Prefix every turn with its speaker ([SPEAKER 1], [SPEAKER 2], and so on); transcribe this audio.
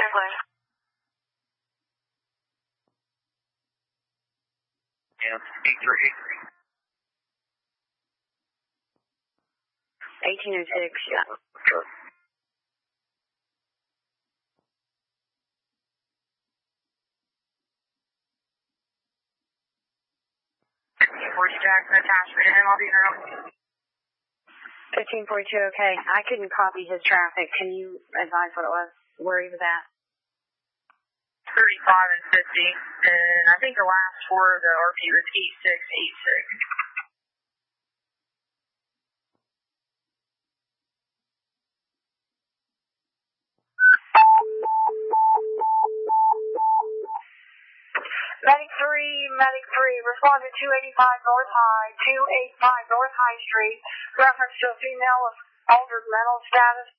[SPEAKER 1] Franklin.
[SPEAKER 2] Yeah, 8383.
[SPEAKER 1] 1806, yeah.
[SPEAKER 2] Sure.
[SPEAKER 1] Jackson attachment, and I'll be here. 1542, okay. I couldn't copy his traffic. Can you advise what it was, where he was at?
[SPEAKER 3] 35 and 50, and I think the last four of the RP was 8686.
[SPEAKER 1] Medic 3, respond to 285 North High, 285 North High Street, reference to a female with altered mental status.